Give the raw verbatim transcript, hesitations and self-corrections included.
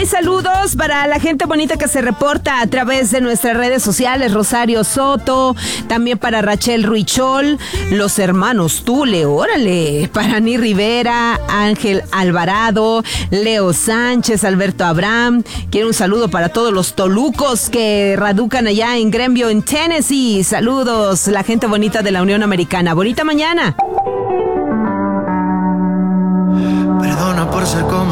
saludos para la gente bonita que se reporta a través de nuestras redes sociales. Rosario Soto, también para Rachel Ruichol, los hermanos Tule, órale, para Ani Rivera, Ángel Alvarado, Leo Sánchez, Alberto Abraham. Quiero un saludo para todos los tolucos que raducan allá en Greenville, en Tennessee. Saludos, la gente bonita de la Unión Americana. Bonita mañana. Perdona por ser como